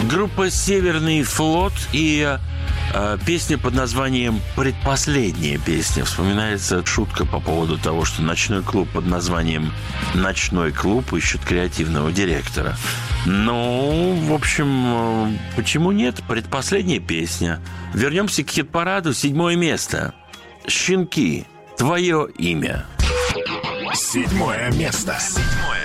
Группа «Северный флот» и песня под названием «Предпоследняя песня». Вспоминается шутка по поводу того, что ночной клуб под названием «Ночной клуб» ищет креативного директора. Ну, в общем, почему нет? Предпоследняя песня. Вернемся к хит-параду. 7 место. «Щенки. Твое имя». 7 место.